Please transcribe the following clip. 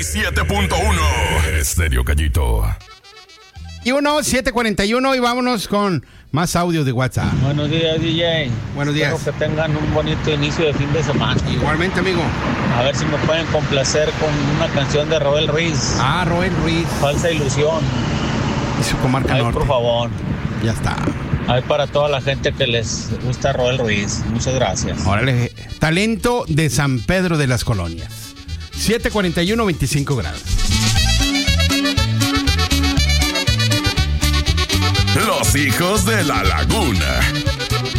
7.1 Estéreo Gallito. Y 741 y vámonos con más audio de WhatsApp. Buenos días, DJ. Buenos días. Espero que tengan un bonito inicio de fin de semana. Igualmente, amigo. A ver si me pueden complacer con una canción de Roel Ruiz. Roel Ruiz. Falsa ilusión. Y su comarca norte. Por favor. Ya está. Ahí para toda la gente que les gusta Roel Ruiz. Muchas gracias. Órale. Talento de San Pedro de las Colonias. 741, 25 grados. Los hijos de la laguna.